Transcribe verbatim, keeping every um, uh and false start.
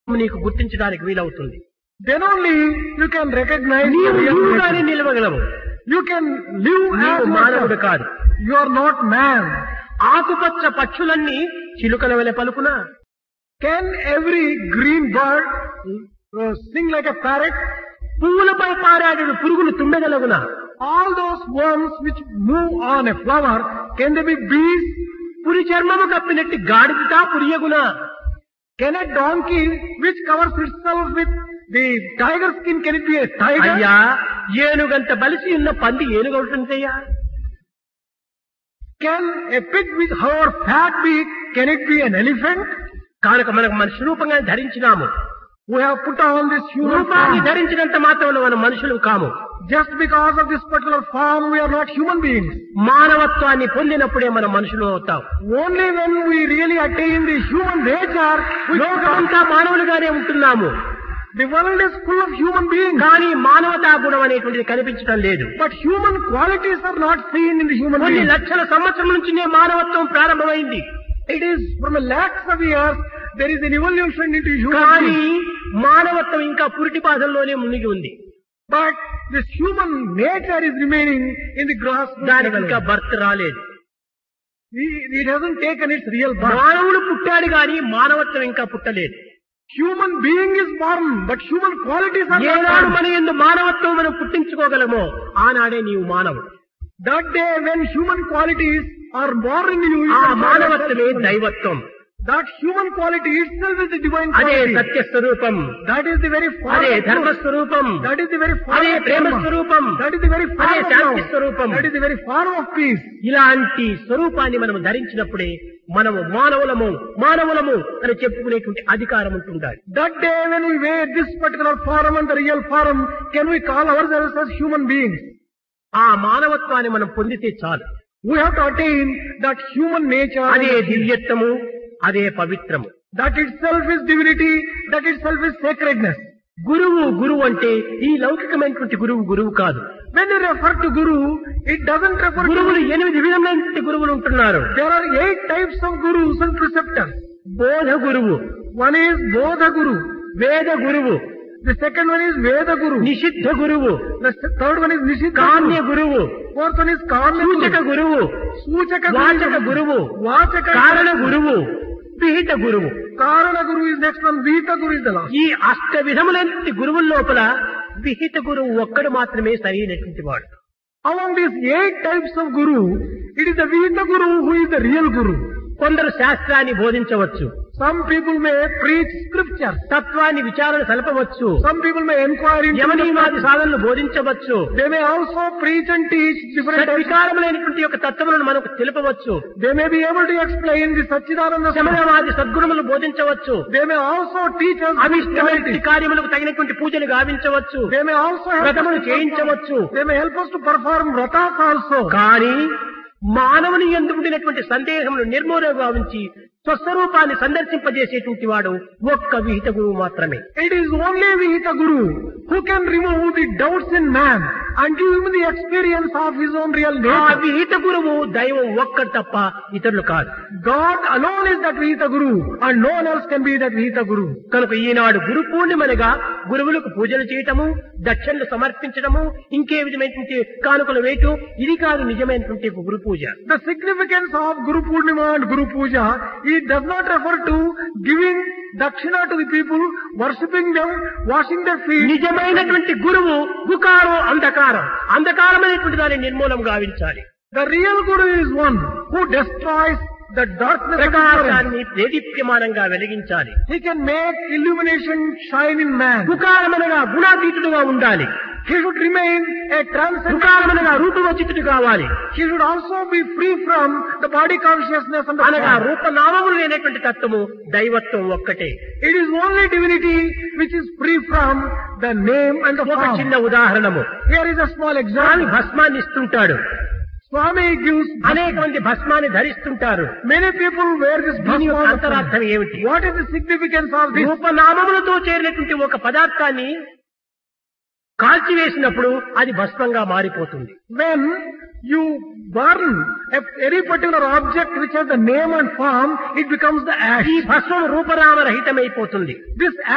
నీకు గుర్తించడానికి వీలవుతుంది. Then only you can recognize the నీవు real నువ్వుగానే nature. నిలవగలవు. You can live as నీవు మానవుడు yourself. కాదు. You are not man. ఆకుపచ్చ పక్షులన్నీ చిలుకల వలె పలుకునా? Can every green bird uh, sing like a parrot? పువ్వులపై పారాడు పురుగులు తుమ్మెదలగునా? All those worms which move on a flower, can they be bees? పురి చర్మము కప్పినట్టు గాడిద పురియగునా? Can a donkey which covers itself with the tiger skin, can it be a tiger? అయ్యా, ఏనుగంత బలిసి ఉన్న పంది ఏనుగవుతుందయ్యా? Can a pig with her fat beak, can it be an elephant? కనుక మనకు మనిషి రూపంగా ధరించినాము. We have put on this human రూపాన్ని form. ధరించినంత మాత్రం మనం మనుషులు కాము. Just because of this particular form, we are not human beings. మానవత్వాన్ని పొందినప్పుడే మనం మనుషులు అవుతాం. Only when we really attain the human nature, we become. లోకమంతా మానవులుగానే ఉంటున్నాము. The world is full of human beings, కానీ మానవతా గుణం అనేటువంటిది కనిపించడం లేదు. but human qualities are not seen in the human కొన్ని beings. లక్షల సంవత్సరం నుంచినే మానవత్వం ప్రారంభమైంది. It is from a lakhs of years, there is an evolution into human కానీ beings. మానవత్వం ఇంకా పురిటి బాధల్లోనే మునిగి ఉంది. But this human nature is remaining in the grass. దానికి ఇంకా బర్త్ రాలేదు. It hasn't taken its real birth. మానవుడు పుట్టాడు కానీ మానవత్వం ఇంకా పుట్టలేదు. Human being is born, but human qualities are not ఏనాడు born. మన యందు మానవత్వం మనం పుట్టించుకోగలమో ఆనాడే నీవు మానవుడు. That day when human qualities are born in you, you ఆ can call మానవత్వమే yourself human. దైవత్వం. That human quality itself is the divine అదే quality. సత్య స్వరూపం. That is the very form అదే of ధర్మ truth. స్వరూపం. That is the very form అదే of Prema dharma. స్వరూపం. That is the very form అదే of Shanti love. స్వరూపం. That is the very form of peace. ఇలాంటి స్వరూపాన్ని మనం ధరించినప్పుడే మనము మానవులము మానవులము అని చెప్పుకునేటువంటి అధికారం ఉంటుండాలి. That day when we wear this particular form and the real form, can we call ourselves as human beings? ఆ మానవత్వాన్ని మనం పొందితే చాలు. We have to attain that human nature. అదే దివ్యత్వము, అదే పవిత్రము. That itself is divinity. That itself is sacredness. గురువు గురువు అంటే ఈ లౌకికమైనటువంటి గురువు గురువు కాదు. When you refer to Guru, it doesn't refer గురువులు to... ఎనిమిది విధమైనటువంటి గురువులు ఉంటున్నారు. There are eight types of Gurus and preceptors. బోధ గురువు, One is Bodha Guru. వేద గురువు, The second one is Veda Guru. నిషిద్ధ గురువు, The third one is Nishita కామ్య Guru. గురువు, Fourth one is Kamya సూచక Guru. గురువు, Suchaka వాచక Guru. గురువు, Vachaka కారణ Guru. గురువు, విహిత గురువు. Karana Guru is next one. Vita Guru is the last. ఈ అష్ట విధములైనటువంటి గురువుల లోపల విహిత గురువు ఒక్కడు మాత్రమే సరైనటువంటి వాడు. Among these eight types of Guru, it is the Vita Guru who is the real Guru. కొందరు శాస్త్రాన్ని బోధించవచ్చు, Some people may preach scriptures. తత్వాన్ని విచారణ సలపవచ్చు, Some people may inquire into యమనియమాది the సాధనలు బోధించవచ్చు, They may also preach and teach different types. సద్వికారములైనటువంటి యొక్క తత్వములను మనకు తెలుపవచ్చు, They may be able to explain the Satchidananda Swami. శమనవాది సద్గుణములు బోధించవచ్చు, They may also teach us అవిష్టమైనటువంటి spirituality. కార్యములకు తగినటువంటి పూజలు గావించవచ్చు, They may also help us వ్రతములు to చేయించవచ్చు. perform, they may help us to perform vratas also. కానీ మానవుని యందు ఉండినటువంటి సందేహములు నిర్మూలన గావించి స్వస్వరూపాన్ని సందర్శింపజేసేటువంటి వాడు ఒక్క విహిత గురువు మాత్రమే. It is only Vihita Guru who can remove the doubts in man and give him the experience of his own real ఆ nature. విహిత గురువు దైవం ఒక్కడు తప్ప ఇతరులు కాదు. God alone is that Vihita Guru and no one else can be that Vihita Guru. కనుక ఈనాడు గురు పూర్ణిమనగా గురువులకు పూజలు చేయటము, దక్షిణలు సమర్పించడము, ఇంకే విధమైనటువంటి కానుకలు వేయటం, ఇది కాదు నిజమైనటువంటి గురు పూజ. The significance of Guru Purnima and Guru Puja, it does not refer to giving dakshina to the people, worshipping them, washing their feet. నిజమైనటువంటి గురువు గుకారం అంధకారం, అంధకారమైనటువంటి దాన్ని నిర్మూలం గావించాలి. The real Guru is one who destroys the darkness of ignorance. ప్రకాశాన్ని దేదీప్యమానంగా వెలిగించాలి. He can make illumination shine in man. గుకారమనగా గుణాతీతుడుగా ఉండాలి. He should remain a transcendent. గుకారమనగా రూపవచితుడు కావాలి. He should also be free from the body consciousness and the అనగా form. రూపనామములు లేనటువంటి తత్వము దైవత్వం ఒక్కటే. It is only divinity which is free from the name and the ఒక form. చిన్న ఉదాహరణము, Here is a small Swamy example. భస్మాన్ని ఇస్తుంటాడు, Swami gives అనేక మంది భస్మాన్ని ధరిస్తుంటారు. Many people wear this దీని యొక్క bhasma. అంతరార్థం ఏమిటి? What is the significance of this? రూపనామములతో చేరినటువంటి ఒక పదార్థాన్ని కాల్చివేసినప్పుడు అది భస్మంగా మారిపోతుంది. When you burn a, any particular object which has the name and form, it becomes the ash. ఈ భస్మం రూపనామ రహితమైపోతుంది. This